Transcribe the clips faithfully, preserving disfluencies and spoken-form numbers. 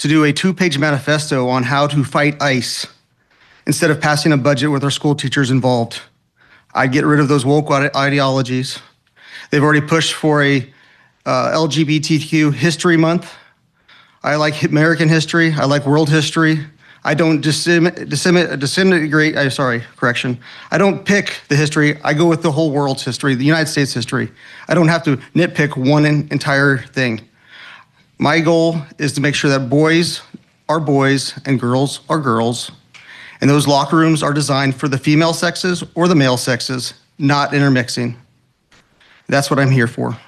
to do a two-page manifesto on how to fight ICE instead of passing a budget with our school teachers involved. I'd get rid of those woke ideologies. They've already pushed for a uh, L G B T Q history month. I like American history. I like world history. I don't disseminate, disintegrate, uh, sorry, correction. I don't pick the history. I go with the whole world's history, the United States history. I don't have to nitpick one entire thing. My goal is to make sure that boys are boys and girls are girls, and those locker rooms are designed for the female sexes or the male sexes, not intermixing. That's what I'm here for.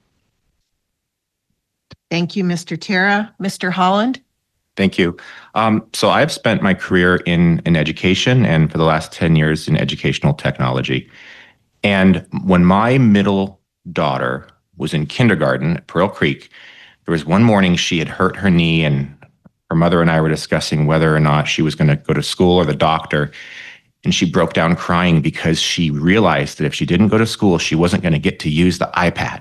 Thank you, Mister Terra. Mister Holland? Thank you. Um, so I've spent my career in, in education and for the last ten years in educational technology. And when my middle daughter was in kindergarten at Pearl Creek, there was one morning she had hurt her knee, and her mother and I were discussing whether or not she was going to go to school or the doctor. And she broke down crying because she realized that if she didn't go to school, she wasn't going to get to use the iPad.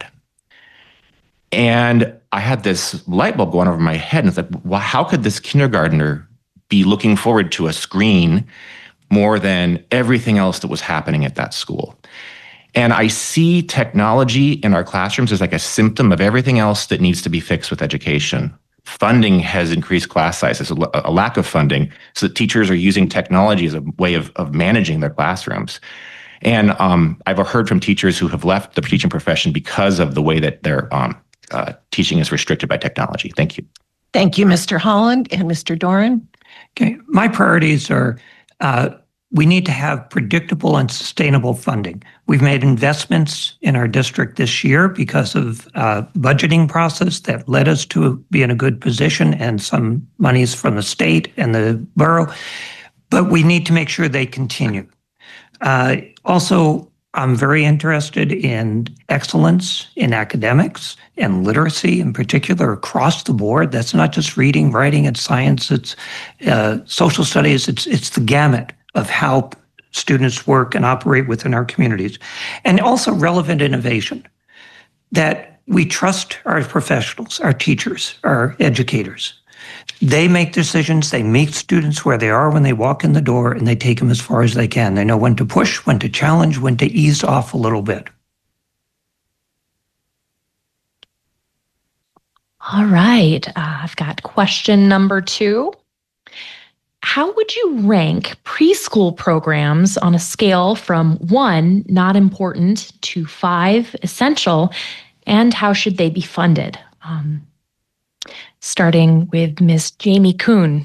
And I had this light bulb going over my head, and it's like, well, how could this kindergartner be looking forward to a screen more than everything else that was happening at that school? And I see technology in our classrooms as like a symptom of everything else that needs to be fixed with education. Funding has increased class sizes, a lack of funding, so that teachers are using technology as a way of, of managing their classrooms. And um, I've heard from teachers who have left the teaching profession because of the way that their um, uh, teaching is restricted by technology. Thank you. Thank you, Mister Holland and Mister Doran. Okay, my priorities are uh, we need to have predictable and sustainable funding. We've made investments in our district this year because of uh, budgeting process that led us to be in a good position, and some monies from the state and the borough, but we need to make sure they continue. Uh, also, I'm very interested in excellence in academics and literacy in particular across the board. That's not just reading, writing, and science. It's uh, social studies. It's, it's the gamut of how students work and operate within our communities. And also relevant innovation, that we trust our professionals, our teachers, our educators. They make decisions, they meet students where they are when they walk in the door, and they take them as far as they can. They know when to push, when to challenge, when to ease off a little bit. All right, uh, I've got question number two. How would you rank preschool programs on a scale from one, not important, to five, essential, and how should they be funded? Um, starting with Miz Jamie Kuhn.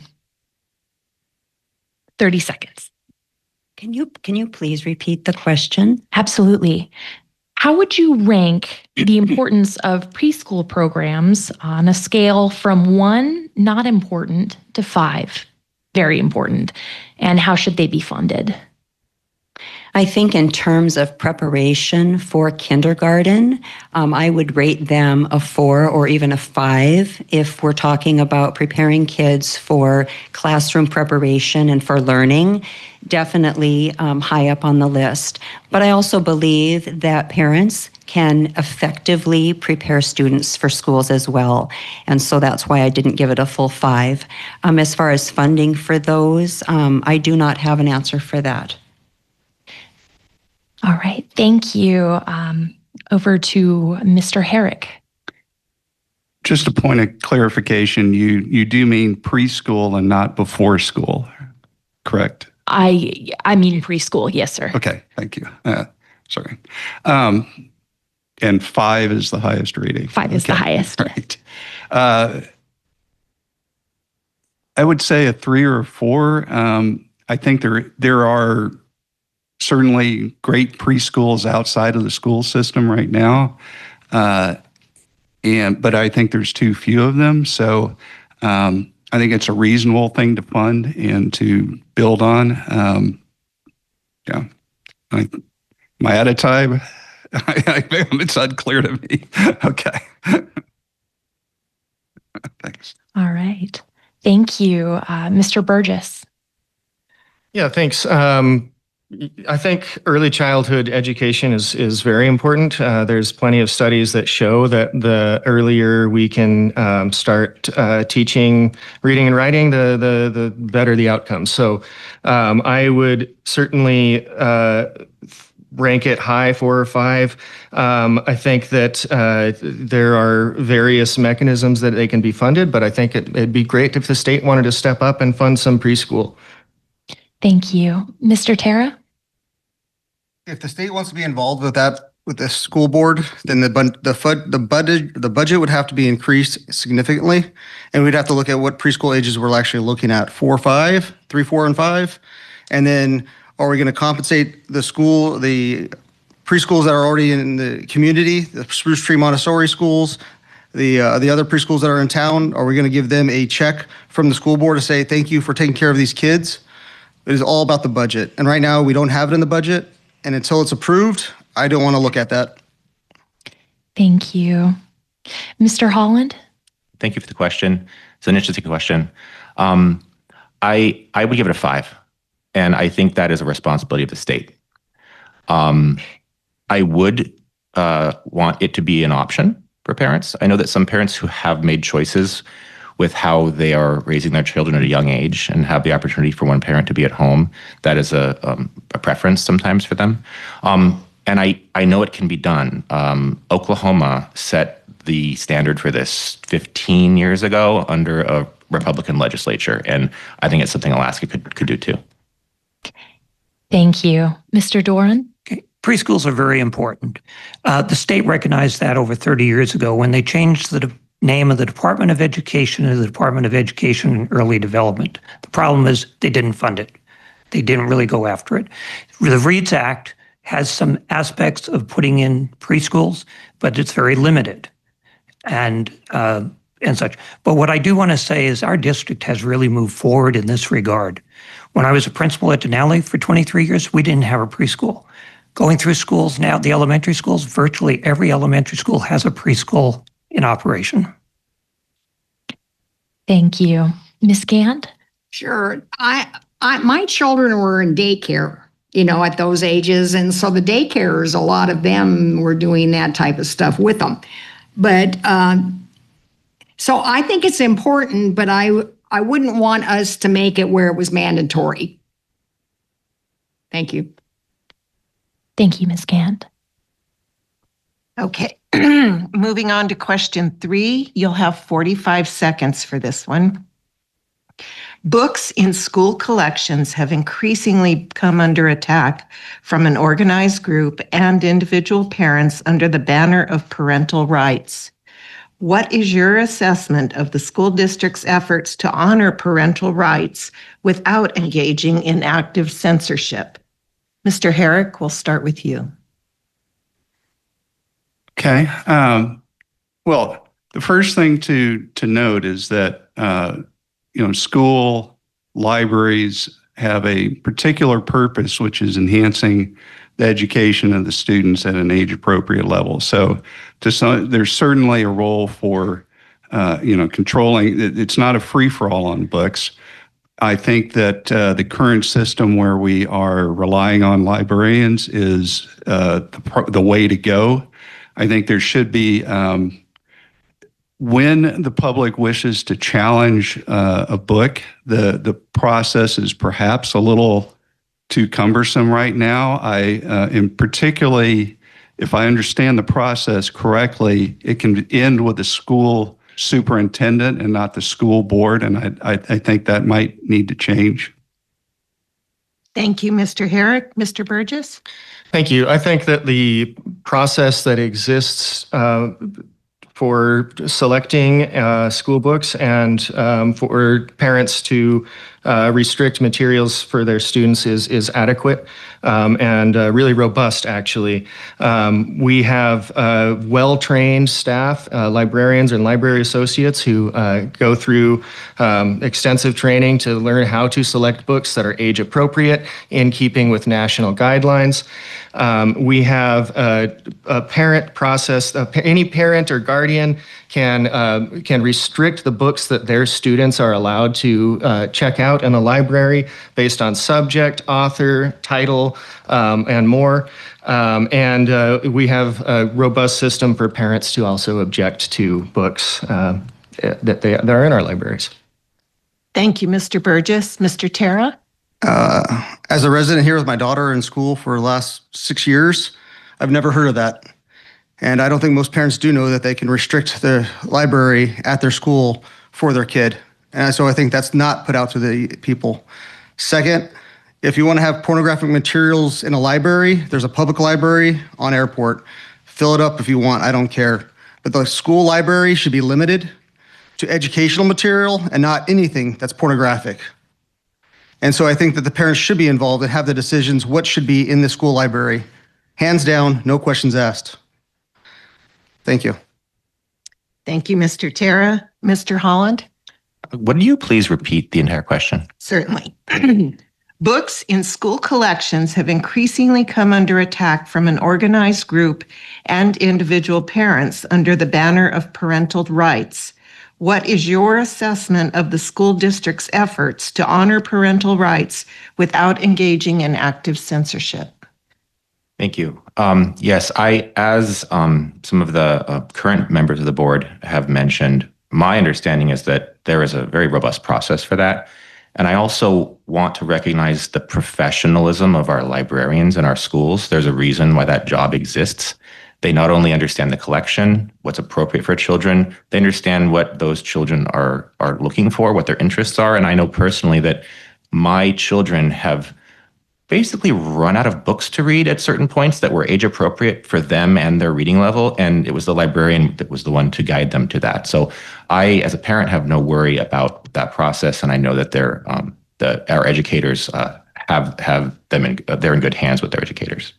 thirty seconds. Can you, can you please repeat the question? Absolutely. How would you rank the importance of preschool programs on a scale from one, not important, to five, very important, and how should they be funded? I think in terms of preparation for kindergarten, um, I would rate them a four or even a five if we're talking about preparing kids for classroom preparation and for learning. Definitely um, high up on the list. But I also believe that parents can effectively prepare students for schools as well. And so that's why I didn't give it a full five. Um, as far as funding for those, um, I do not have an answer for that. All right, thank you. Um, over to Mister Herrick. Just a point of clarification, you, you do mean preschool and not before school, correct? I I mean preschool, yes, sir. Okay, thank you. Uh, sorry. Um, and five is the highest rating. Five is okay. the highest. Right. Uh, I would say a three or a four. Um, I think there there are certainly great preschools outside of the school system right now, uh, and but I think there's too few of them. So um, I think it's a reasonable thing to fund and to build on. Um, yeah, I, am I out of time? It's unclear to me. Okay. Thanks. All right. Thank you, uh, Mister Burgess. Yeah, thanks. Um, I think early childhood education is is very important. Uh, there's plenty of studies that show that the earlier we can um, start uh, teaching reading and writing, the the the better the outcomes. So um, I would certainly uh, rank it high, four or five. Um, I think that uh, there are various mechanisms that they can be funded, but I think it, it'd be great if the state wanted to step up and fund some preschool. Thank you. Mister Tara? If the state wants to be involved with that, with the school board, then the bun- the fud- the budget the budget would have to be increased significantly, and we'd have to look at what preschool ages we're actually looking at: four, five, three, four, and five, and then are we going to compensate the school, the preschools that are already in the community, the Spruce Tree Montessori schools, the uh, the other preschools that are in town? Are we going to give them a check from the school board to say thank you for taking care of these kids? It is all about the budget, and right now we don't have it in the budget. And until it's approved, I don't want to look at that. Thank you. Mister Holland? Thank you for the question. It's an interesting question. Um, I I would give it a five, and I think that is a responsibility of the state. Um, I would uh, want it to be an option for parents. I know that some parents who have made choices with how they are raising their children at a young age and have the opportunity for one parent to be at home, that is a, um, a preference sometimes for them. Um, and I, I know it can be done. Um, Oklahoma set the standard for this fifteen years ago under a Republican legislature, and I think it's something Alaska could, could do too. Thank you. Mister Doran? Okay. Preschools are very important. Uh, the state recognized that over thirty years ago when they changed the de- name of the Department of Education to the Department of Education and Early Development. The problem is they didn't fund it. They didn't really go after it. The READS Act has some aspects of putting in preschools, but it's very limited and uh, and such. But what I do want to say is our district has really moved forward in this regard. When I was a principal at Denali for twenty-three years, we didn't have a preschool. Going through schools now, the elementary schools, virtually every elementary school has a preschool in operation. Thank you. Miz Gant? Sure. I, I, my children were in daycare, you know, at those ages. And so the daycares, a lot of them were doing that type of stuff with them. But um, so I think it's important, but I, I wouldn't want us to make it where it was mandatory. Thank you. Thank you, Miz Gant. Okay, moving on to question three. You'll have forty-five seconds for this one. Books in school collections have increasingly come under attack from an organized group and individual parents under the banner of parental rights. What is your assessment of the school district's efforts to honor parental rights without engaging in active censorship? Mister Herrick, we'll start with you. Okay. Um, well, the first thing to to note is that uh, you know, school libraries have a particular purpose, which is enhancing the education of the students at an age-appropriate level. So, to some, there's certainly a role for uh, you know, controlling. It's not a free-for-all on books. I think that uh, the current system where we are relying on librarians is uh, the, the way to go. I think there should be, um, when the public wishes to challenge uh, a book, the, the process is perhaps a little too cumbersome right now. I, uh, and particularly, if I understand the process correctly, it can end with the school superintendent and not the school board, and I, I, I think that might need to change. Thank you, Mister Herrick. Mister Burgess? Thank you. I think that the process that exists uh, for selecting uh, school books and um, for parents to uh, restrict materials for their students is is adequate um, and uh, really robust, actually. Um, we have uh, well-trained staff, uh, librarians and library associates who uh, go through um, extensive training to learn how to select books that are age-appropriate in keeping with national guidelines. Um, we have a, a parent process. A, any parent or guardian can uh, can restrict the books that their students are allowed to uh, check out in the library based on subject, author, title, um, and more. Um, and uh, we have a robust system for parents to also object to books uh, that they that are in our libraries. Thank you, Mister Burgess. Mister Tara? Uh, as a resident here with my daughter in school for the last six years, I've never heard of that. And I don't think most parents do know that they can restrict the library at their school for their kid. And so I think that's not put out to the people. Second, if you want to have pornographic materials in a library, there's a public library on Airport. Fill it up if you want, I don't care. But the school library should be limited to educational material and not anything that's pornographic. And so I think that the parents should be involved and have the decisions what should be in the school library. Hands down, no questions asked. Thank you. Thank you, Mister Tara. Mister Holland? Would you please repeat the entire question? Certainly. Books in school collections have increasingly come under attack from an organized group and individual parents under the banner of parental rights. What is your assessment of the school district's efforts to honor parental rights without engaging in active censorship? Thank you. Um, yes, I, as um, some of the uh, current members of the board have mentioned, my understanding is that there is a very robust process for that. And I also want to recognize the professionalism of our librarians in our schools. There's a reason why that job exists. They not only understand the collection, what's appropriate for children, they understand what those children are, are looking for, what their interests are. And I know personally that my children have basically run out of books to read at certain points that were age appropriate for them and their reading level. And it was the librarian that was the one to guide them to that. So I, as a parent, have no worry about that process. And I know that they're, um, the, our educators uh, have, have them in, uh, they're in good hands with their educators.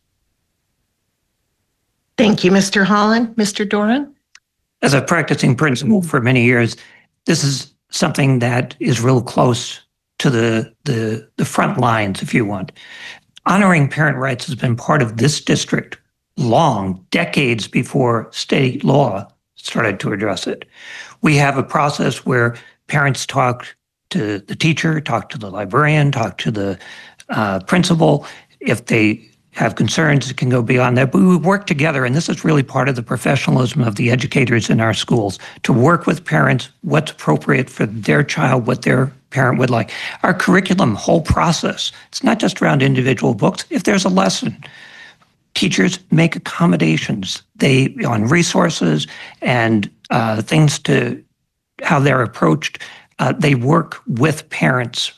Thank you, Mister Holland. Mister Doran? As a practicing principal for many years, this is something that is real close to the, the, the front lines, if you want. Honoring parent rights has been part of this district long, decades before state law started to address it. We have a process where parents talk to the teacher, talk to the librarian, talk to the uh, principal. If they have concerns, it can go beyond that. But we work together, and this is really part of the professionalism of the educators in our schools, to work with parents, what's appropriate for their child, what their parent would like. Our curriculum, whole process, it's not just around individual books. If there's a lesson, teachers make accommodations they on resources and uh, things to how they're approached. Uh, they work with parents.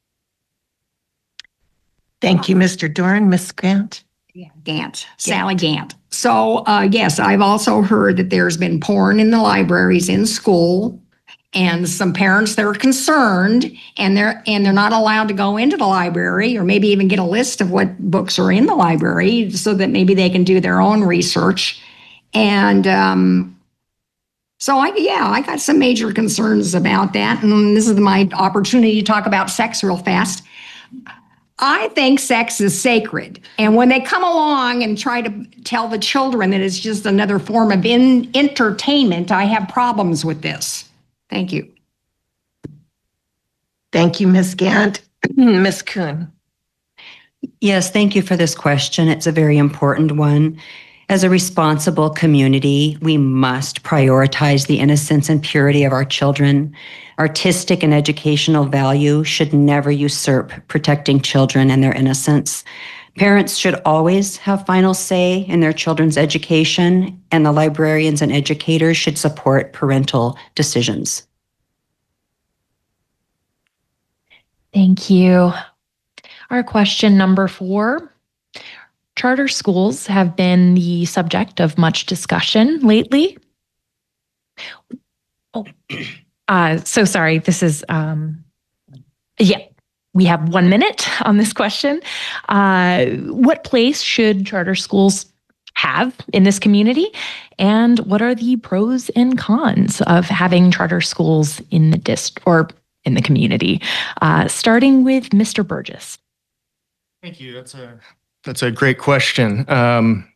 Thank you, Mister Doran. Miz Gant? Yeah, Gant, Sally Gant. So, uh, yes, I've also heard that there's been porn in the libraries in school, and some parents that are concerned, and they're and they're not allowed to go into the library or maybe even get a list of what books are in the library so that maybe they can do their own research. And um, so, I yeah, I got some major concerns about that. And this is my opportunity to talk about sex real fast. I think sex is sacred. And when they come along and try to tell the children that it's just another form of in- entertainment, I have problems with this. Thank you. Thank you, Miz Gant. Miz Kuhn? Yes, thank you for this question. It's a very important one. As a responsible community, we must prioritize the innocence and purity of our children. Artistic and educational value should never usurp protecting children and their innocence. Parents should always have final say in their children's education, and the librarians and educators should support parental decisions. Thank you. Our question number four. Charter schools have been the subject of much discussion lately. Oh, uh, so sorry. This is, um, yeah, we have one minute on this question. Uh, what place should charter schools have in this community? And what are the pros and cons of having charter schools in the district or in the community? Uh, starting with Mister Burgess. Thank you. That's a That's a great question. Um,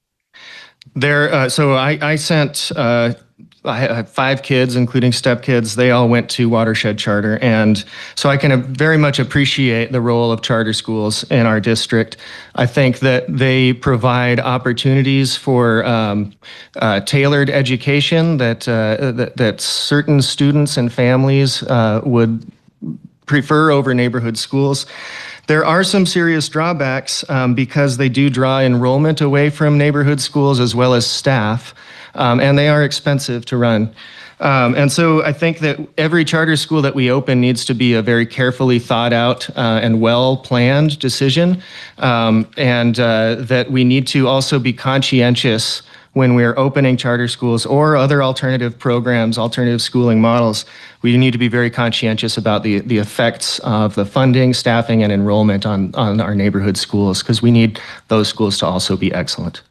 there, uh, so I, I sent, uh, I have five kids, including stepkids. They all went to Watershed Charter. And so I can very much appreciate the role of charter schools in our district. I think that they provide opportunities for um, uh, tailored education that, uh, that, that certain students and families uh, would prefer over neighborhood schools. There are some serious drawbacks um, because they do draw enrollment away from neighborhood schools as well as staff. Um, and they are expensive to run. Um, and so I think that every charter school that we open needs to be a very carefully thought out uh, and well-planned decision. Um, and uh, that we need to also be conscientious when we're opening charter schools or other alternative programs, alternative schooling models. We need to be very conscientious about the, the effects of the funding, staffing, and enrollment on, on our neighborhood schools, because we need those schools to also be excellent.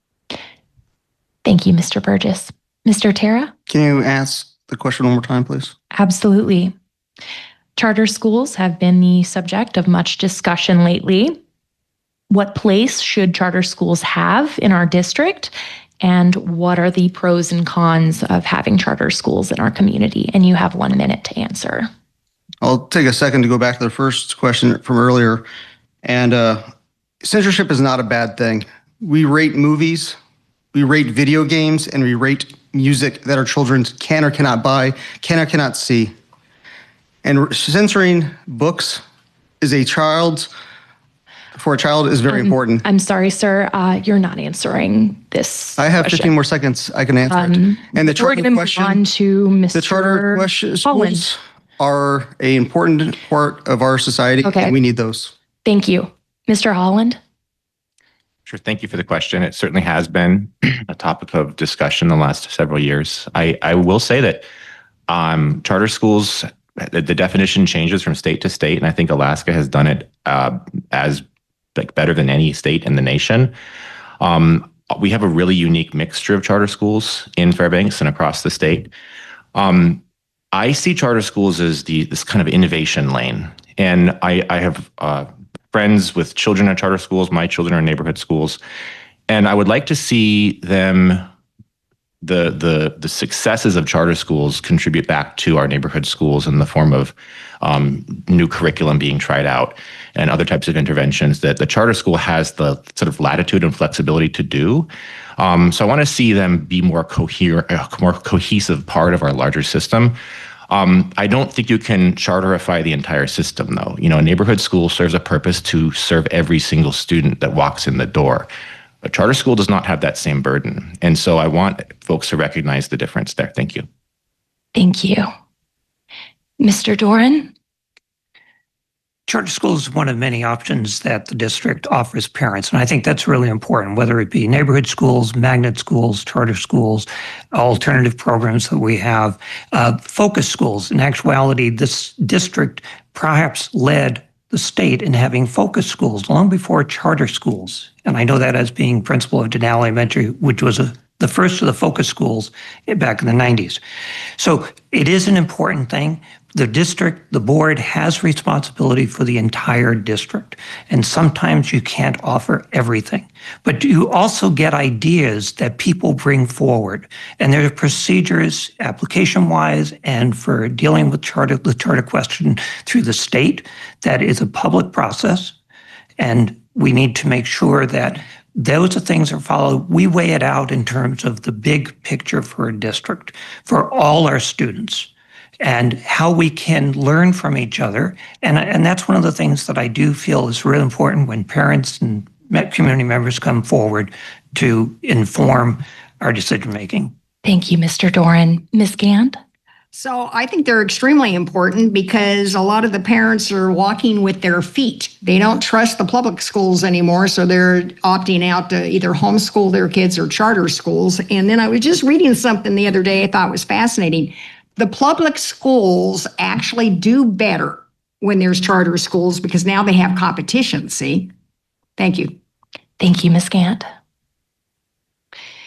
Thank you, Mister Burgess. Mister Tara? Can you ask the question one more time, please? Absolutely. Charter schools have been the subject of much discussion lately. What place should charter schools have in our district? And what are the pros and cons of having charter schools in our community? And you have one minute to answer. I'll take a second to go back to the first question from earlier. And uh, censorship is not a bad thing. We rate movies, we rate video games, and we rate music that our children can or cannot buy, can or cannot see. And censoring books is a child's, for a child is very Um, important. I'm sorry, sir. Uh, you're not answering this. I have question. fifteen more seconds. I can answer Um, it. And the We're charter going to move question, on to Mister the charter question Holland. schools are an important part of our society, Okay. and we need those. Thank you. Mister Holland? Sure. Thank you for the question. It certainly has been a topic of discussion the last several years. I, I will say that um, charter schools, the, the definition changes from state to state, and I think Alaska has done it uh, as like better than any state in the nation. Um, we have a really unique mixture of charter schools in Fairbanks and across the state. Um, I see charter schools as the this kind of innovation lane, and I, I have uh, friends with children at charter schools. My children are in neighborhood schools, and I would like to see them, the the the successes of charter schools, contribute back to our neighborhood schools in the form of um, new curriculum being tried out and other types of interventions that the charter school has the sort of latitude and flexibility to do. Um, so I want to see them be more coherent, a more cohesive part of our larger system. Um, I don't think you can charterify the entire system, though. You know, a neighborhood school serves a purpose to serve every single student that walks in the door. A charter school does not have that same burden. And so I want folks to recognize the difference there. Thank you. Thank you. Mister Doran? Charter schools is one of many options that the district offers parents, and I think that's really important, whether it be neighborhood schools, magnet schools, charter schools, alternative programs that we have, uh, focus schools. In actuality, this district perhaps led the state in having focus schools long before charter schools. And I know that as being principal of Denali Elementary, which was a, the first of the focus schools back in the nineties. So it is an important thing. The district, the board has responsibility for the entire district. And sometimes you can't offer everything. But you also get ideas that people bring forward. And there are procedures, application-wise, and for dealing with charter, the charter question through the state, that is a public process. And we need to make sure that those are things that are followed. We weigh it out in terms of the big picture for a district, for all our students, and how we can learn from each other. And, and that's one of the things that I do feel is really important when parents and community members come forward to inform our decision-making. Thank you, Mister Doran. Miz Gand? So I think they're extremely important because a lot of the parents are walking with their feet. They don't trust the public schools anymore, so they're opting out to either homeschool their kids or charter schools. And then I was just reading something the other day I thought was fascinating. The public schools actually do better when there's charter schools because now they have competition, see? Thank you. Thank you, Miz Gant.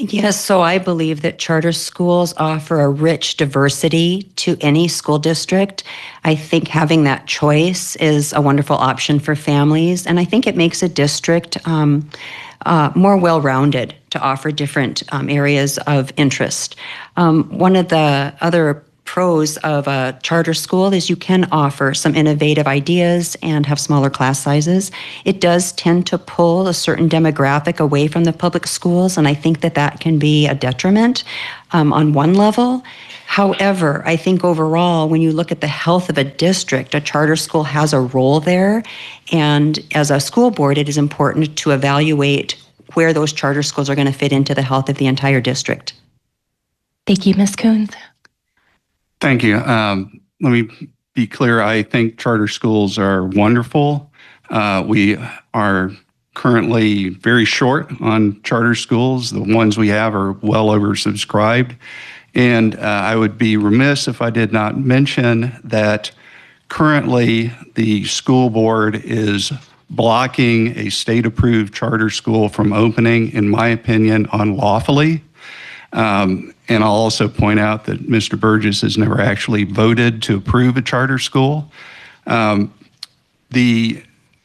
Yes, so I believe that charter schools offer a rich diversity to any school district. I think having that choice is a wonderful option for families, and I think it makes a district um, uh, more well-rounded to offer different um, areas of interest. Um, one of the other pros of a charter school is you can offer some innovative ideas and have smaller class sizes. It does tend to pull a certain demographic away from the public schools, and I think that that can be a detriment um, on one level. However, I think overall, when you look at the health of a district, a charter school has a role there, and as a school board, it is important to evaluate where those charter schools are going to fit into the health of the entire district. Thank you, Miz Coons. Thank you. Um, let me be clear. I think charter schools are wonderful. Uh, we are currently very short on charter schools. The ones we have are well oversubscribed. And uh, I would be remiss if I did not mention that currently the school board is blocking a state-approved charter school from opening, in my opinion, unlawfully. Um, and I'll also point out that Mister Burgess has never actually voted to approve a charter school. Um, the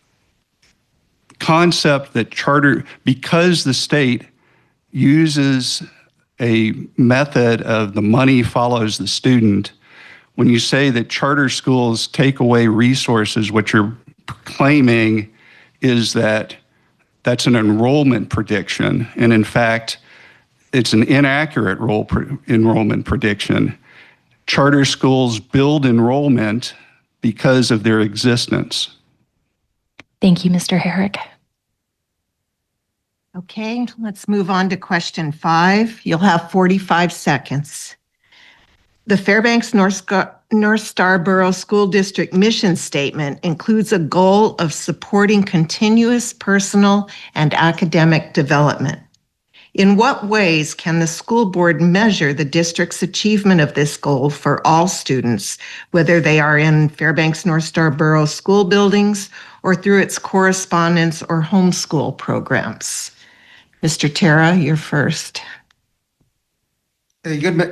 concept that charter, because the state uses a method of the money follows the student, when you say that charter schools take away resources, what you're claiming is that that's an enrollment prediction. And in fact, it's an inaccurate roll pre- enrollment prediction. Charter schools build enrollment because of their existence. Thank you, Mister Herrick. Okay, let's move on to question five. You'll have forty-five seconds. The Fairbanks North Star, North Star Borough School District mission statement includes a goal of supporting continuous personal and academic development. In what ways can the school board measure the district's achievement of this goal for all students, whether they are in Fairbanks North Star Borough school buildings or through its correspondence or homeschool programs? Mister Terra, you're first. A good, me-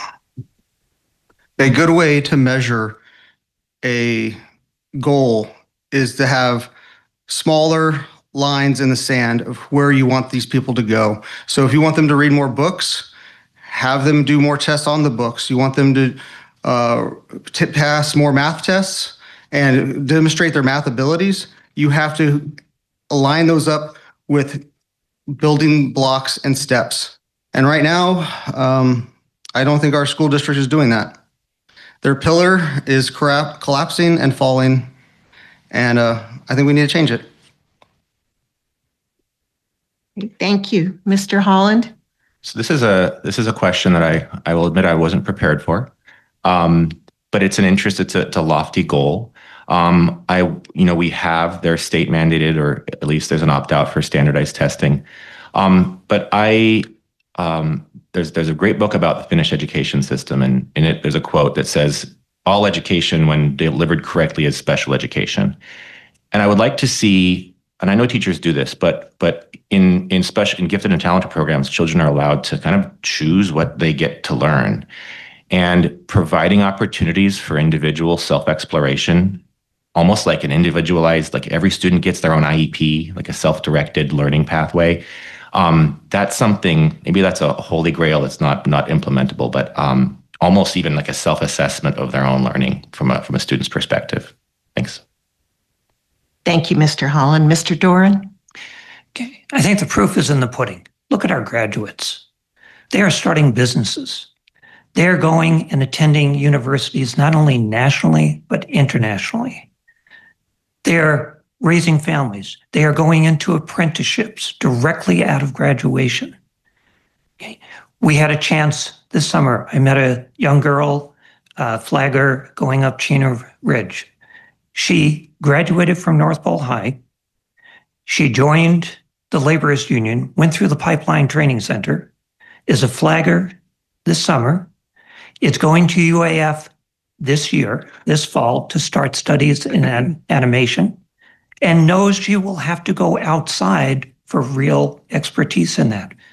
a good way to measure a goal is to have smaller lines in the sand of where you want these people to go. So if you want them to read more books, have them do more tests on the books. You want them to uh, t- pass more math tests and demonstrate their math abilities, you have to align those up with building blocks and steps. And right now, um, I don't think our school district is doing that. Their pillar is crap, collapsing and falling, and uh, I think we need to change it. Thank you. Mister Holland? So this is a this is a question that I I will admit I wasn't prepared for, um, but it's an interest. It's a, it's a lofty goal. Um, I you know we have their state mandated, or at least there's an opt out for standardized testing. Um, but I um, there's there's a great book about the Finnish education system, and in it there's a quote that says, "All education, when delivered correctly, is special education." And I would like to see. And I know teachers do this, but but in in special in gifted and talented programs, children are allowed to kind of choose what they get to learn, and providing opportunities for individual self-exploration, almost like an individualized, like every student gets their own I E P, like a self-directed learning pathway. Um, that's something. Maybe that's a holy grail. It's not not implementable, but um, almost even like a self-assessment of their own learning from a from a student's perspective. Thanks. Thank you, Mister Holland. Mister Doran? Okay. I think the proof is in the pudding. Look at our graduates. They are starting businesses. They are going and attending universities not only nationally, but internationally. They are raising families. They are going into apprenticeships directly out of graduation. Okay. We had a chance this summer. I met a young girl, uh, flagger, going up Chena Ridge. She graduated from North Pole High. She joined the Laborers Union, went through the Pipeline Training Center, is a flagger this summer. It's going to U A F this year, this fall, to start studies in an animation, and knows she will have to go outside for real expertise in that.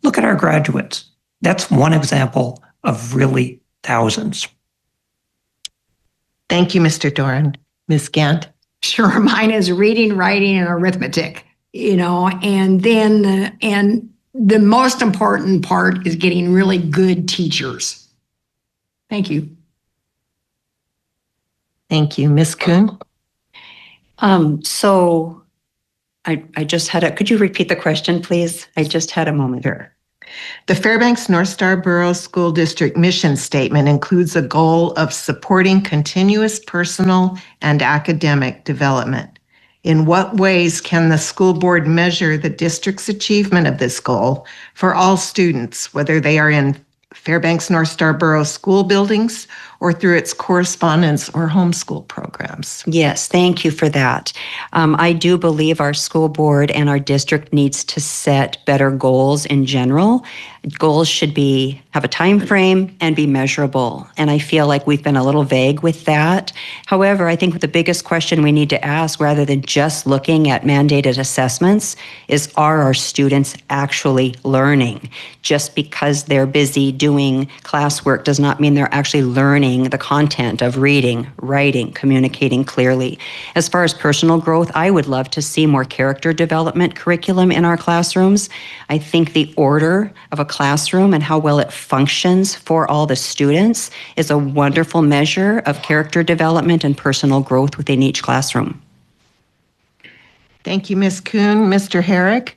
Look at our graduates. That's one example of really thousands. Thank you, Mister Doran. Miz Gant? Sure, mine is reading, writing, and arithmetic, you know, and then, uh, and the most important part is getting really good teachers. Thank you. Thank you. Miz Kuhn? Um, so I, I just had a, could you repeat the question, please? I just had a moment. Sure. The Fairbanks North Star Borough School District mission statement includes a goal of supporting continuous personal and academic development. In what ways can the school board measure the district's achievement of this goal for all students, whether they are in Fairbanks North Star Borough school buildings or through its correspondence or homeschool programs? Yes, thank you for that. Um, I do believe our school board and our district needs to set better goals in general. Goals should be have a time frame and be measurable. And I feel like we've been a little vague with that. However, I think the biggest question we need to ask, rather than just looking at mandated assessments, is are our students actually learning? Just because they're busy doing classwork does not mean they're actually learning the content of reading, writing, communicating clearly. As far as personal growth, I would love to see more character development curriculum in our classrooms. I think the order of a classroom and how well it functions for all the students is a wonderful measure of character development and personal growth within each classroom. Thank you, Miz Kuhn. Mister Herrick?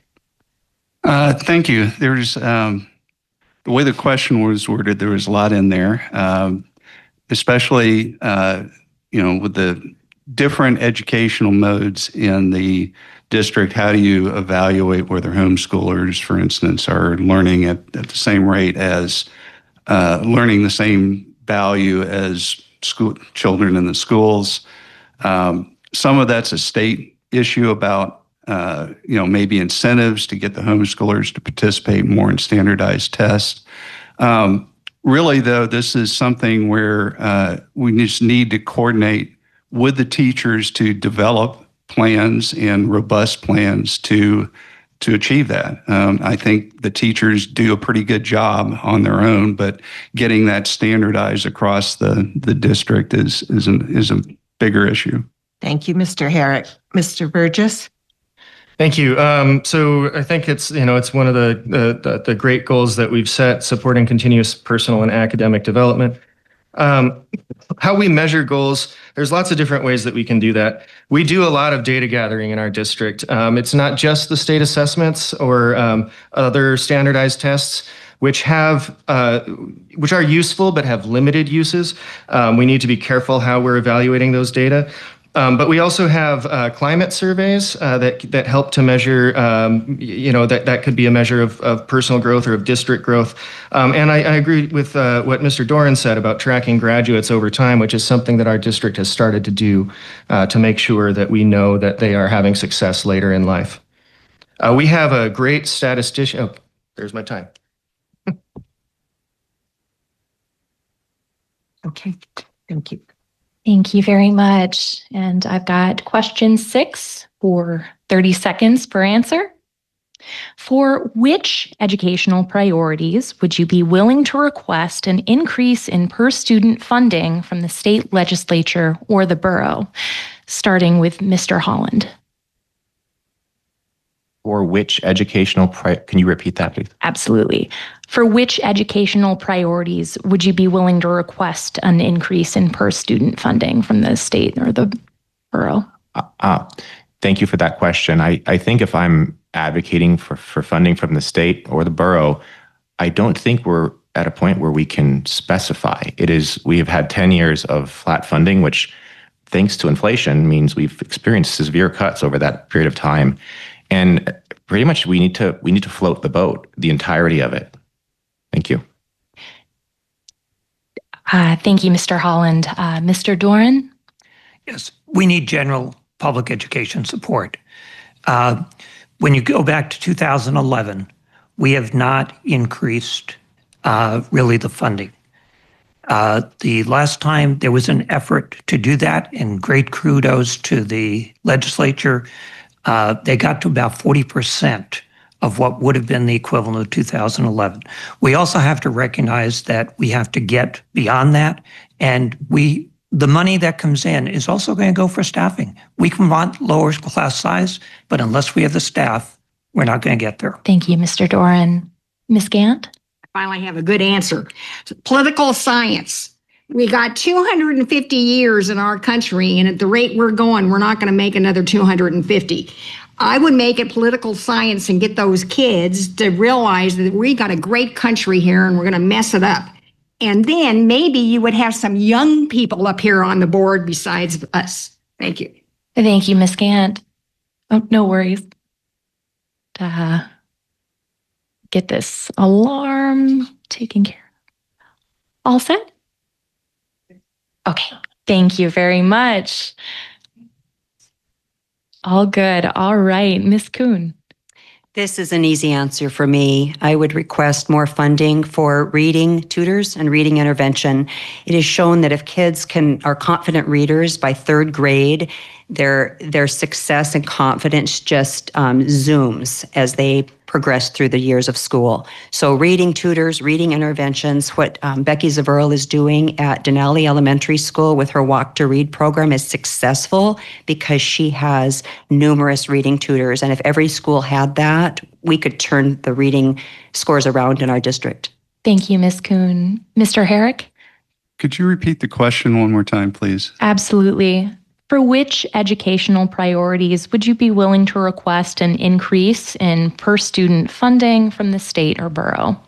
Uh, thank you. There's um, the way the question was worded, there was a lot in there, um, especially, uh, you know, with the different educational modes in the district. How do you evaluate whether homeschoolers, for instance, are learning at, at the same rate as uh, learning the same value as school children in the schools? Um, some of that's a state issue about, uh, you know, maybe incentives to get the homeschoolers to participate more in standardized tests. Um, really, though, this is something where uh, we just need to coordinate with the teachers to develop plans and robust plans to to achieve that. Um, I think the teachers do a pretty good job on their own, but getting that standardized across the, the district is is, an, is a bigger issue. Thank you, Mister Herrick. Mister Burgess? Thank you. Um, so I think it's, you know, it's one of the, the, the great goals that we've set, supporting continuous personal and academic development. Um, how we measure goals, there's lots of different ways that we can do that. We do a lot of data gathering in our district. Um, it's not just the state assessments or um, other standardized tests, which have uh, which are useful but have limited uses. Um, we need to be careful how we're evaluating those data. Um, but we also have uh, climate surveys uh, that that help to measure, um, you know, that, that could be a measure of, of personal growth or of district growth. Um, and I, I agree with uh, what Mister Doran said about tracking graduates over time, which is something that our district has started to do uh, to make sure that we know that they are having success later in life. Uh, we have a great statistician. Oh, there's my time. Okay, thank you. Thank you very much. And I've got question six for thirty seconds per answer. For which educational priorities would you be willing to request an increase in per student funding from the state legislature or the borough? Starting with Mister Holland. For which educational, pri- can you repeat that, please? Absolutely. For which educational priorities would you be willing to request an increase in per student funding from the state or the borough? Uh, uh, thank you for that question. I, I think if I'm advocating for, for funding from the state or the borough, I don't think we're at a point where we can specify. It is, we have had ten years of flat funding, which thanks to inflation means we've experienced severe cuts over that period of time. And pretty much we need to we need to float the boat, the entirety of it. Thank you. Uh, thank you, Mister Holland. Uh, Mister Doran? Yes, we need general public education support. Uh, when you go back to two thousand eleven, we have not increased uh, really the funding. Uh, the last time there was an effort to do that, and great kudos to the legislature, uh, they got to about forty percent of what would have been the equivalent of two thousand eleven. We also have to recognize that we have to get beyond that, and we the money that comes in is also going to go for staffing. We can want lower class size, but unless we have the staff, we're not going to get there. Thank you, Mister Doran. Miz Gant? I finally have a good answer. Political science. We got two hundred fifty years in our country, and at the rate we're going, we're not going to make another two hundred fifty. I would make it political science and get those kids to realize that we got a great country here and we're going to mess it up. And then maybe you would have some young people up here on the board besides us. Thank you. Thank you, Miz Gant. Oh, no worries. Uh, get this alarm taken care of. All set? Okay. Thank you very much. All good. All right. Miz Kuhn. This is an easy answer for me. I would request more funding for reading tutors and reading intervention. It is shown that if kids can are confident readers by third grade, their their success and confidence just um, zooms as they progress through the years of school. So reading tutors, reading interventions, what um, Becky Zaverl is doing at Denali Elementary School with her Walk to Read program is successful because she has numerous reading tutors. And if every school had that, we could turn the reading scores around in our district. Thank you, Miz Kuhn. Mister Herrick? Could you repeat the question one more time, please? Absolutely. For which educational priorities would you be willing to request an increase in per student funding from the state or borough?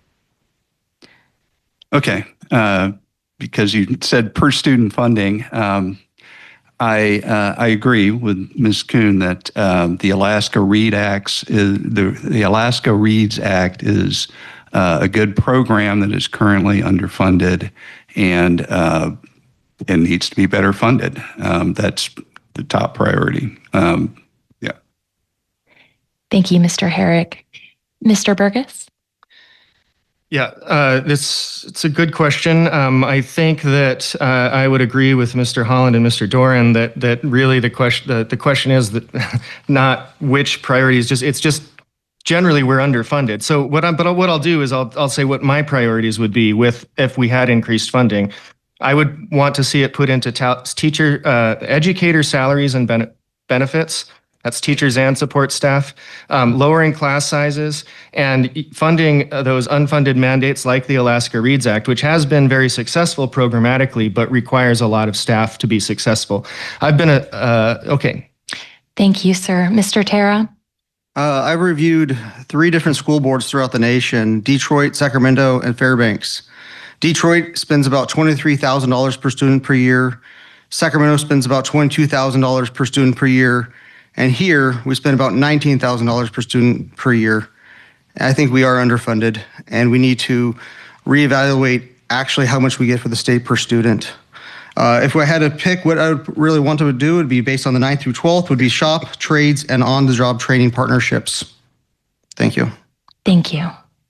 Okay, uh, because you said per student funding, um, I uh, I agree with Miz Kuhn that um, the Alaska Read Acts is the the Alaska Reads Act is uh, a good program that is currently underfunded and. Uh, It needs to be better funded. Um, that's the top priority. Um, yeah. Thank you, Mister Herrick. Mister Burgess? Yeah, uh, this it's a good question. Um, I think that uh, I would agree with Mister Holland and Mister Doran that that really the question the, the question is that not which priorities. Just it's just generally we're underfunded. So what I'm but what I'll do is I'll I'll say what my priorities would be with if we had increased funding. I would want to see it put into ta- teacher, uh, educator salaries and ben- benefits. That's teachers and support staff, um, lowering class sizes, and funding uh, those unfunded mandates like the Alaska Reads Act, which has been very successful programmatically, but requires a lot of staff to be successful. I've been a, uh, okay. Thank you, sir. Mister Tara? Uh, I've reviewed three different school boards throughout the nation, Detroit, Sacramento, and Fairbanks. Detroit spends about twenty-three thousand dollars per student per year. Sacramento spends about twenty-two thousand dollars per student per year. And here we spend about nineteen thousand dollars per student per year. I think we are underfunded and we need to reevaluate actually how much we get for the state per student. Uh, if I had to pick what I would really want to do, it would be based on the ninth through twelfth, would be shop, trades, and on-the-job training partnerships. Thank you. Thank you.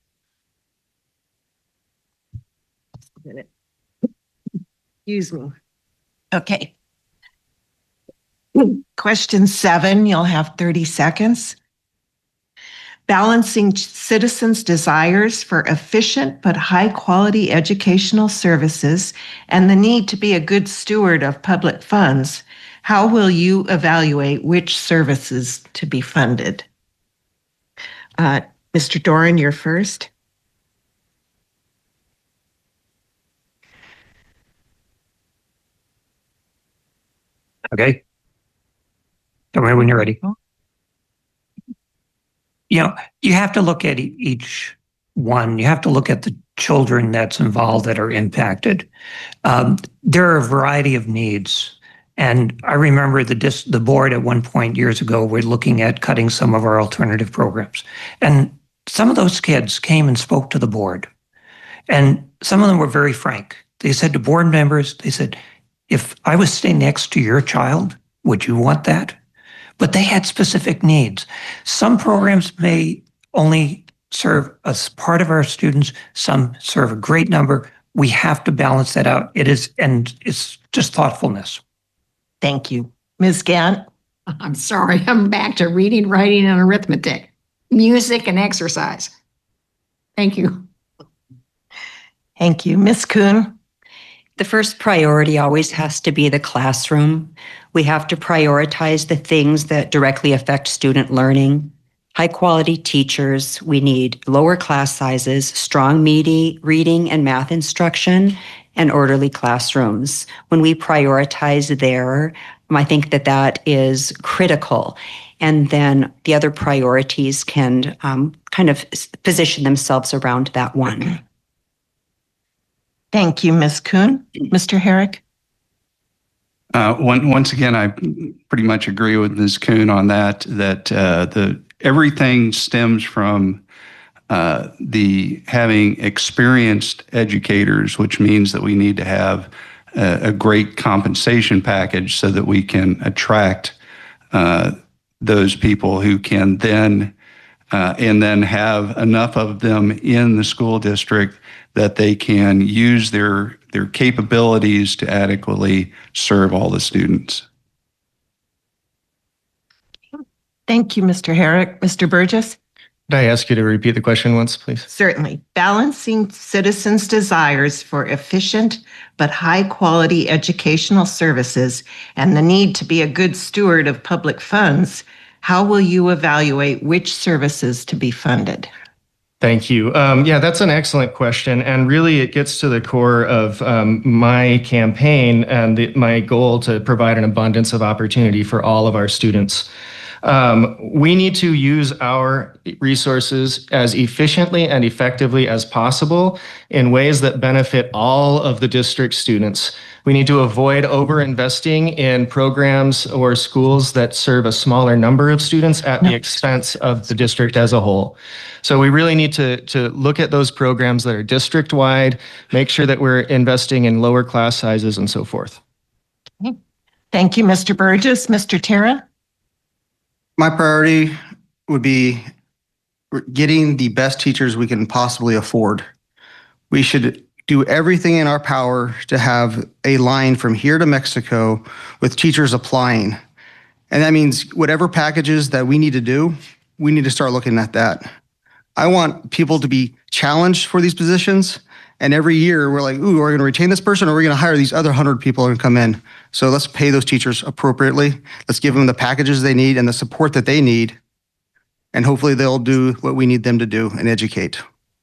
Excuse me. Okay. Question seven, you'll have thirty seconds. Balancing citizens' desires for efficient but high-quality educational services and the need to be a good steward of public funds, how will you evaluate which services to be funded? Uh, Mister Doran, you're first. Okay. Tell me when you're ready. You know, you have to look at e- each one. You have to look at the children that's involved that are impacted. Um, there are a variety of needs. And I remember the dis- the board at one point years ago, we're looking at cutting some of our alternative programs. And some of those kids came and spoke to the board. And some of them were very frank. They said to board members, they said, if I was staying next to your child, would you want that? But they had specific needs. Some programs may only serve a part of our students. Some serve a great number. We have to balance that out. It is, and it's just thoughtfulness. Thank you. Miz Gant? I'm sorry, I'm back to reading, writing, and arithmetic. music, and exercise. Thank you. Thank you. Miz Kuhn? The first priority always has to be the classroom. We have to prioritize the things that directly affect student learning. High quality teachers, we need lower class sizes, strong meaty reading and math instruction, and orderly classrooms. When we prioritize there, I think that that is critical. And then the other priorities can um, kind of position themselves around that one. Thank you, Miz Kuhn. Mister Herrick? Uh, one, once again, I pretty much agree with Miz Kuhn on that, that uh, the everything stems from uh, the having experienced educators, which means that we need to have a, a great compensation package so that we can attract uh, those people who can then, uh, and then have enough of them in the school district that they can use their their capabilities to adequately serve all the students. Thank you, Mister Herrick. Mister Burgess? Could I ask you to repeat the question once, please? Certainly. Balancing citizens' desires for efficient but high-quality educational services and the need to be a good steward of public funds, how will you evaluate which services to be funded? Thank you. Um, yeah, that's an excellent question. And really, it gets to the core of um, my campaign and the, my goal to provide an abundance of opportunity for all of our students. Um, we need to use our resources as efficiently and effectively as possible in ways that benefit all of the district students. We need to avoid over-investing in programs or schools that serve a smaller number of students at the expense of the district as a whole. So we really need to, to look at those programs that are district-wide, make sure that we're investing in lower class sizes and so forth. Okay. Thank you, Mister Burgess. Mister Terra? My priority would be getting the best teachers we can possibly afford. We should do everything in our power to have a line from here to Mexico with teachers applying. And that means whatever packages that we need to do, we need to start looking at that. I want people to be challenged for these positions. And every year we're like, ooh, are we going to retain this person or are we going to hire these other one hundred people and come in? So let's pay those teachers appropriately. Let's give them the packages they need and the support that they need. And hopefully they'll do what we need them to do and educate.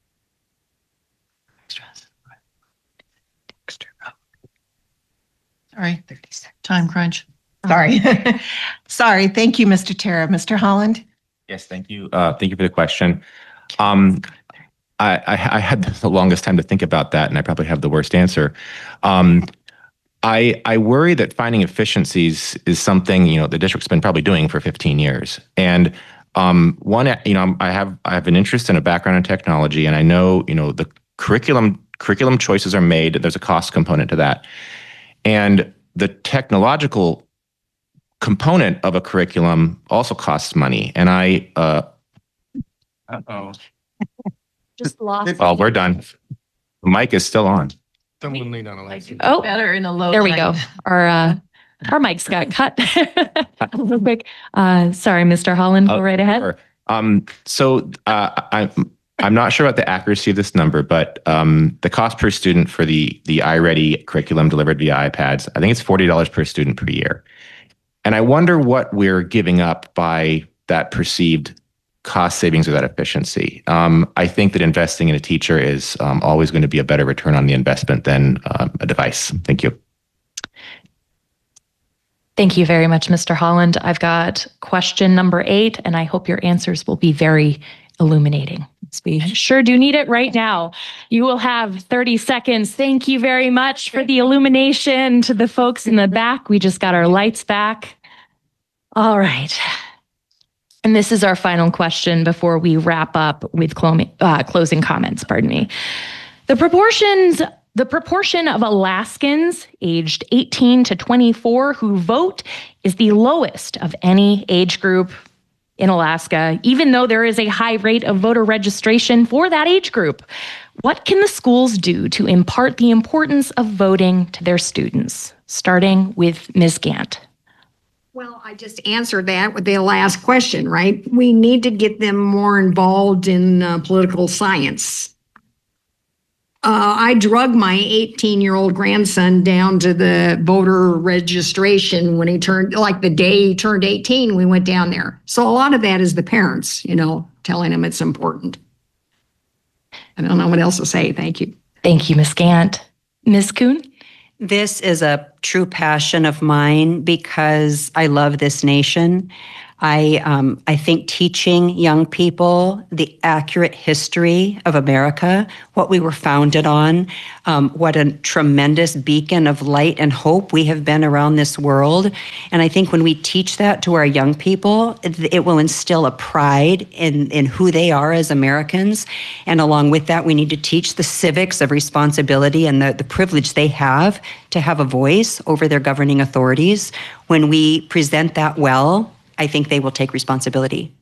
Sorry, time crunch. Sorry. Sorry. Thank you, Mister Terra. Mister Holland? Yes, thank you. Uh, thank you for the question. Um, I, I, I had the longest time to think about that, and I probably have the worst answer. Um, I I worry that finding efficiencies is something, you know, the district's been probably doing for fifteen years. And um, one, you know, I have I have an interest and a background in technology, and I know, you know, the curriculum curriculum choices are made. There's a cost component to that, and the technological component of a curriculum also costs money. And I, uh, Uh-oh. Just lost. well, we're done. The mic is still on. Someone lean on a light. Oh, Better in a low there we light. go. Our uh, our mics got cut real quick. Uh, sorry, Mister Holland, go Oh, right ahead. Sure. Um, so uh, I'm I'm not sure about the accuracy of this number, but um, the cost per student for the the iReady curriculum delivered via iPads, I think it's forty dollars per student per year. And I wonder what we're giving up by that perceived cost savings or that efficiency. Um, I think that investing in a teacher is um, always going to be a better return on the investment than um, a device. Thank you. Thank you very much, Mister Holland. I've got question number eight, and I hope your answers will be very illuminating. We sure do need it right now. You will have thirty seconds. Thank you very much for the illumination to the folks in the back. We just got our lights back. All right. And this is our final question before we wrap up with clo- uh, closing comments, pardon me. The proportions, the proportion of Alaskans aged eighteen to twenty-four who vote is the lowest of any age group in Alaska, even though there is a high rate of voter registration for that age group. What can the schools do to impart the importance of voting to their students? Starting with Miz Gant. Well, I just answered that with the last question, right? We need to get them more involved in uh, political science. Uh, I drug my eighteen-year-old grandson down to the voter registration when he turned, like the day he turned eighteen, we went down there. So a lot of that is the parents, you know, telling him it's important. I don't know what else to say. Thank you. Thank you, Miz Gant. Miz Kuhn? This is a true passion of mine because I love this nation. I um, I think teaching young people the accurate history of America, what we were founded on, um, what a tremendous beacon of light and hope we have been around this world. And I think when we teach that to our young people, it, it will instill a pride in, in who they are as Americans. And along with that, we need to teach the civics of responsibility and the, the privilege they have to have a voice over their governing authorities. When we present that well, I think they will take responsibility.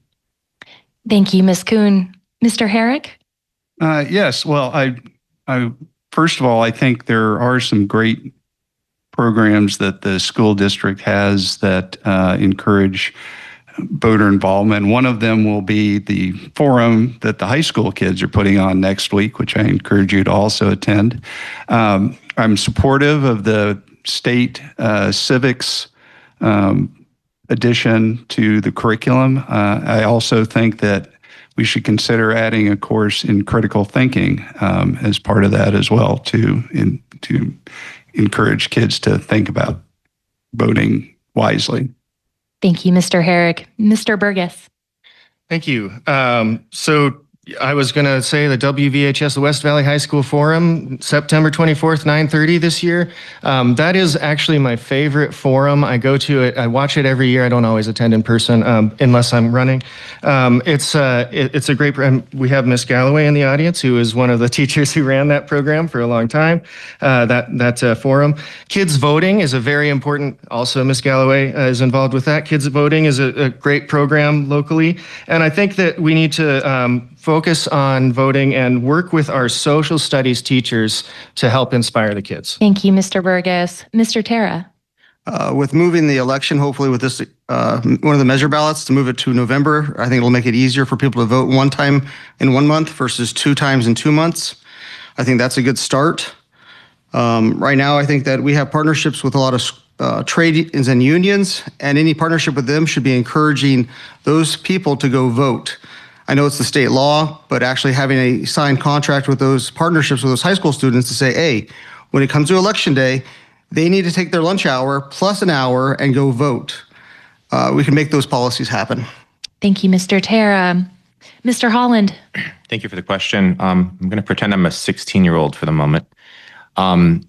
Thank you, Miz Kuhn. Mister Herrick? Uh, yes. Well, I, I first of all, I think there are some great programs that the school district has that uh, encourage voter involvement. One of them will be the forum that the high school kids are putting on next week, which I encourage you to also attend. Um, I'm supportive of the state uh, civics um, addition to the curriculum. Uh, I also think that we should consider adding a course in critical thinking um, as part of that as well to in, to encourage kids to think about voting wisely. Thank you, Mister Herrick. Mister Burgess? Thank you. Um, so I was going to say the W V H S the West Valley High School Forum, September twenty-fourth, nine thirty this year. Um, that is actually my favorite forum. I go to it. I watch it every year. I don't always attend in person um, unless I'm running. Um, it's uh, it, it's a great program. We have Miss Galloway in the audience, who is one of the teachers who ran that program for a long time, uh, that, that uh, forum. Kids voting is a very important, also Miss Galloway uh, is involved with that. Kids voting is a, a great program locally. And I think that we need to um, focus on voting and work with our social studies teachers to help inspire the kids. Thank you, Mister Burgess. Mister Tara? Uh, with moving the election, hopefully with this, uh, one of the measure ballots to move it to November, I think it'll make it easier for people to vote one time in one month versus two times in two months. I think that's a good start. Um, right now, I think that we have partnerships with a lot of uh, trade unions and unions, and any partnership with them should be encouraging those people to go vote. I know it's the state law, but actually having a signed contract with those partnerships with those high school students to say, hey, when it comes to election day, they need to take their lunch hour plus an hour and go vote. Uh, we can make those policies happen. Thank you, Mister Tara. Mister Holland? Thank you for the question. Um, I'm going to pretend I'm a sixteen-year-old for the moment. Um,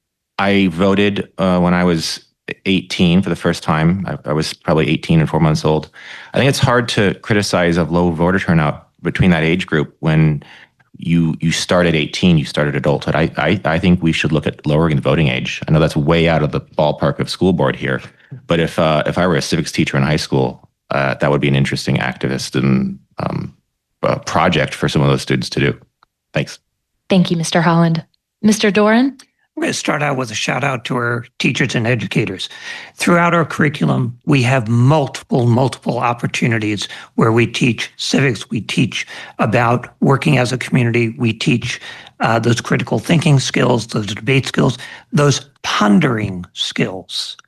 I voted uh, when I was eighteen for the first time. I, I was probably eighteen and four months old. I think it's hard to criticize a low voter turnout between that age group when you you start at eighteen, you start at adulthood. I, I, I think we should look at lowering the voting age. I know that's way out of the ballpark of school board here, but if uh, if I were a civics teacher in high school, uh, that would be an interesting activist and um, uh, project for some of those students to do. Thanks. Thank you, Mister Holland. Mister Doran? I'm going to start out with a shout out to our teachers and educators. Throughout our curriculum, we have multiple, multiple opportunities where we teach civics, we teach about working as a community, we teach uh, those critical thinking skills, those debate skills, those pondering skills.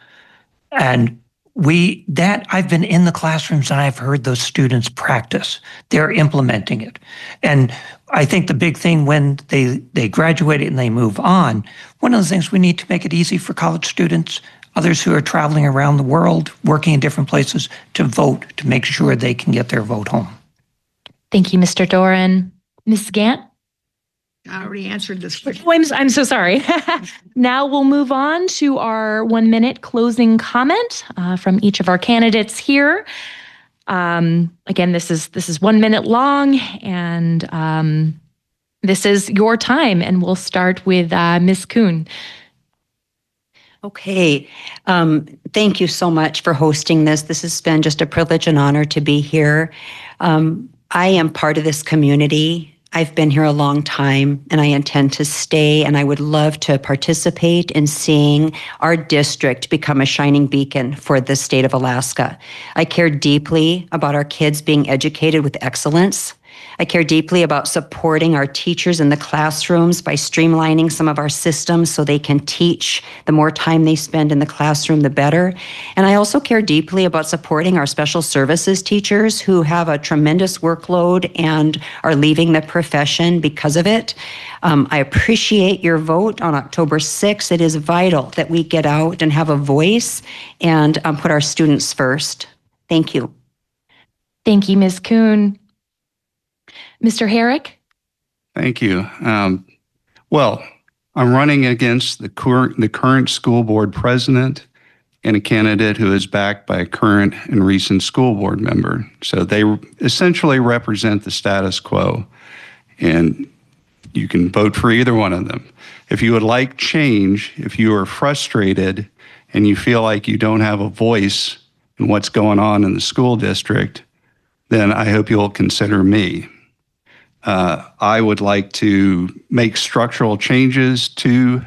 And we, that I've been in the classrooms and I've heard those students practice. They're implementing it. And I think the big thing when they, they graduate and they move on, one of the things we need to make it easy for college students, others who are traveling around the world, working in different places, to vote, to make sure they can get their vote home. Thank you, Mister Doran. Miz Gant? I already answered this question. Oh, I'm, I'm so sorry. Now we'll move on to our one minute closing comment uh, from each of our candidates here. Um, again, this is this is one minute long, and um, this is your time. And we'll start with uh, Miz Kuhn. Okay. Um, thank you so much for hosting this. This has been just a privilege and honor to be here. Um, I am part of this community. I've been here a long time and I intend to stay, and I would love to participate in seeing our district become a shining beacon for the state of Alaska. I care deeply about our kids being educated with excellence. I care deeply about supporting our teachers in the classrooms by streamlining some of our systems so they can teach. The more time they spend in the classroom, the better. And I also care deeply about supporting our special services teachers who have a tremendous workload and are leaving the profession because of it. Um, I appreciate your vote on October sixth. It is vital that we get out and have a voice and um, put our students first. Thank you. Thank you, Miz Kuhn. Mister Herrick? Thank you. Um, well, I'm running against the current, the current school board president and a candidate who is backed by a current and recent school board member. So they essentially represent the status quo, and you can vote for either one of them. If you would like change, if you are frustrated and you feel like you don't have a voice in what's going on in the school district, then I hope you'll consider me. Uh, I would like to make structural changes to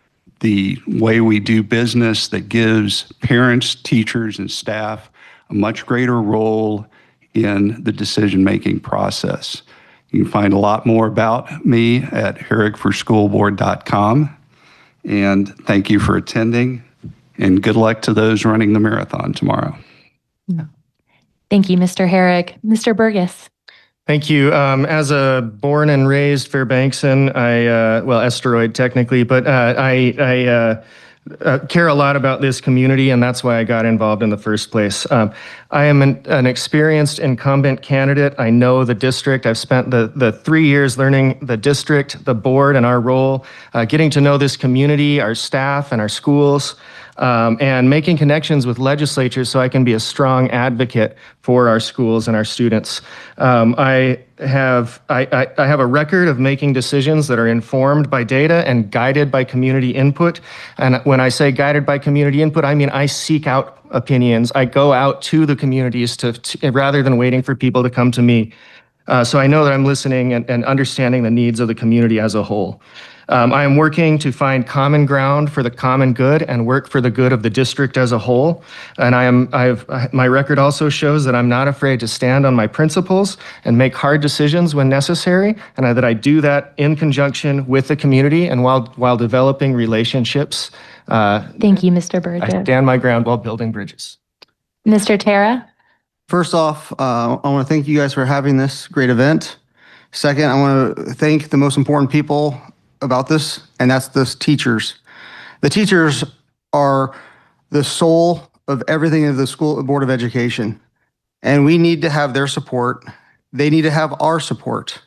the way we do business that gives parents, teachers, and staff a much greater role in the decision-making process. You can find a lot more about me at herrick for school board dot com. And thank you for attending, and good luck to those running the marathon tomorrow. Thank you, Mister Herrick. Mister Burgess? Thank you. Um, as a born and raised Fairbanksan, I, uh, well, Esteroid technically, but uh, I, I uh, uh, care a lot about this community, and that's why I got involved in the first place. Um, I am an, an experienced incumbent candidate. I know the district. I've spent the, the three years learning the district, the board, and our role, uh, getting to know this community, our staff, and our schools. Um, and making connections with legislatures so I can be a strong advocate for our schools and our students. Um, I have I, I, I have a record of making decisions that are informed by data and guided by community input. And when I say guided by community input, I mean I seek out opinions. I go out to the communities to, to rather than waiting for people to come to me. Uh, so I know that I'm listening and, and understanding the needs of the community as a whole. Um, I am working to find common ground for the common good and work for the good of the district as a whole. And I am, I've, my record also shows that I'm not afraid to stand on my principles and make hard decisions when necessary, and I, that I do that in conjunction with the community and while while developing relationships. Uh, Thank you, Mister Burgess. I stand my ground while building bridges. Mister Tara? First off, uh, I want to thank you guys for having this great event. Second, I want to thank the most important people about this, and that's the teachers. The teachers are the soul of everything of the School Board of Education, and we need to have their support. They need to have our support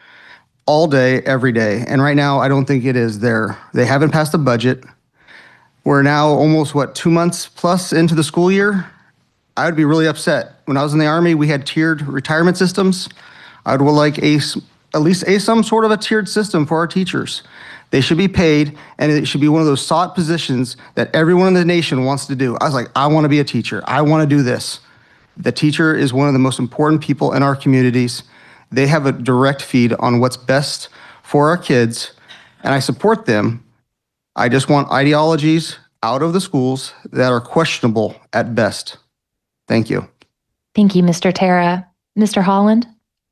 all day, every day. And right now, I don't think it is there. They haven't passed the budget. We're now almost, what, two months plus into the school year? I would be really upset. When I was in the Army, we had tiered retirement systems. I would like a at least a some sort of a tiered system for our teachers. They should be paid, and it should be one of those sought positions that everyone in the nation wants to do. I was like, I want to be a teacher. I want to do this. The teacher is one of the most important people in our communities. They have a direct feed on what's best for our kids, and I support them. I just want ideologies out of the schools that are questionable at best. Thank you. Thank you, Mister Tara. Mister Holland?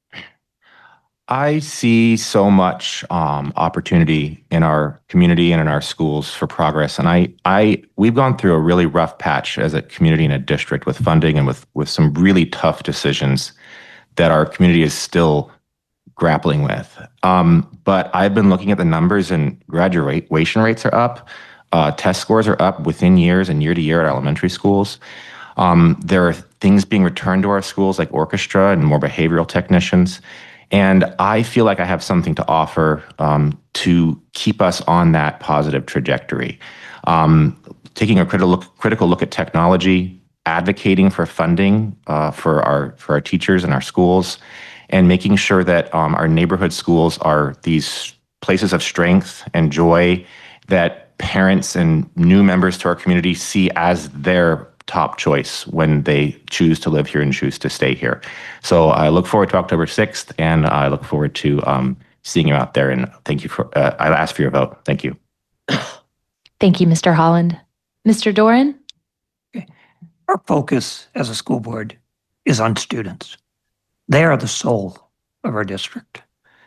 I see so much um, opportunity in our community and in our schools for progress. And I, I, we've gone through a really rough patch as a community and a district with funding and with, with some really tough decisions that our community is still grappling with. Um, but I've been looking at the numbers, and graduation rates are up. Uh, test scores are up within years and year to year at elementary schools. Um, there are things being returned to our schools like orchestra and more behavioral technicians. And I feel like I have something to offer um, to keep us on that positive trajectory. Um, taking a critical look, critical look at technology, advocating for funding uh, for our for our teachers and our schools, and making sure that um, our neighborhood schools are these places of strength and joy that parents and new members to our community see as their top choice when they choose to live here and choose to stay here. So I look forward to October sixth, and I look forward to um, seeing you out there. And thank you for, uh, I ask for your vote. Thank you. Thank you, Mister Holland. Mister Doran? Our focus as a school board is on students. They are the soul of our district.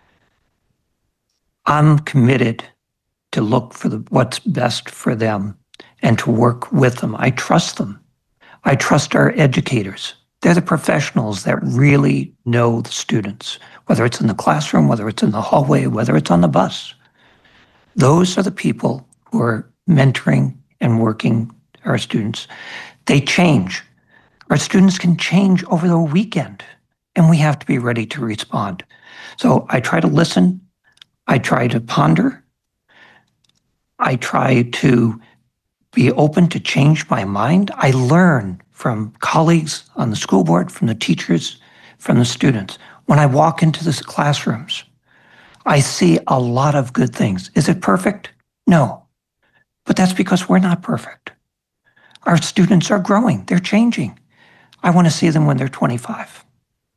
I'm committed to look for the, what's best for them and to work with them. I trust them. I trust our educators. They're the professionals that really know the students, whether it's in the classroom, whether it's in the hallway, whether it's on the bus. Those are the people who are mentoring and working our students. They change. Our students can change over the weekend, and we have to be ready to respond. So I try to listen. I try to ponder. I try to be open to change my mind. I learn from colleagues on the school board, from the teachers, from the students. When I walk into the classrooms, I see a lot of good things. Is it perfect? No. But that's because we're not perfect. Our students are growing. They're changing. I want to see them when they're twenty-five.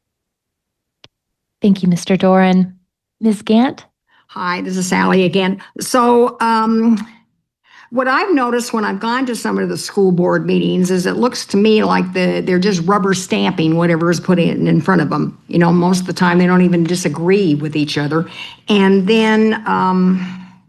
Thank you, Mister Doran. Miz Gant? Hi, this is Sally again. So um, what I've noticed when I've gone to some of the school board meetings is it looks to me like the they're just rubber stamping whatever is put in, in front of them. You know, most of the time they don't even disagree with each other. And then um,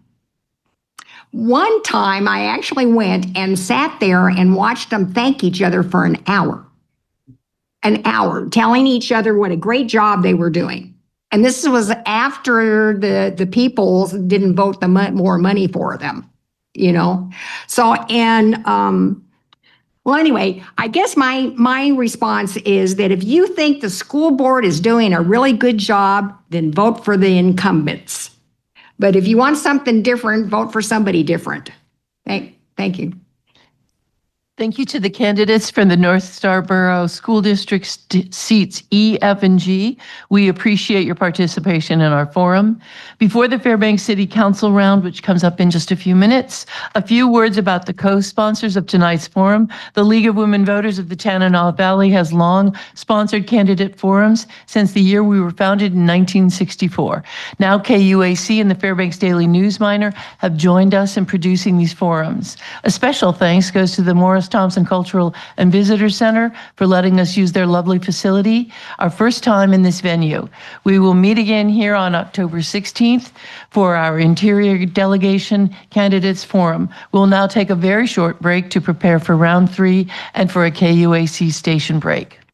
one time I actually went and sat there and watched them thank each other for an hour. An hour, telling each other what a great job they were doing. And this was after the, the people didn't vote the mo- more money for them, you know? So, and, um, well, anyway, I guess my, my response is that if you think the school board is doing a really good job, then vote for the incumbents. But if you want something different, vote for somebody different. Thank, thank you. Thank you to the candidates for the North Star Borough School District st- seats E, F, and G. We appreciate your participation in our forum. Before the Fairbanks City Council round, which comes up in just a few minutes, a few words about the co-sponsors of tonight's forum. The League of Women Voters of the Tanana Valley has long sponsored candidate forums since the year we were founded in nineteen sixty-four. Now K U A C and the Fairbanks Daily News Miner have joined us in producing these forums. A special thanks goes to the Morris Thompson Cultural and Visitor Center for letting us use their lovely facility, our first time in this venue. We will meet again here on October sixteenth for our Interior Delegation Candidates Forum. We'll now take a very short break to prepare for round three and for a K U A C station break.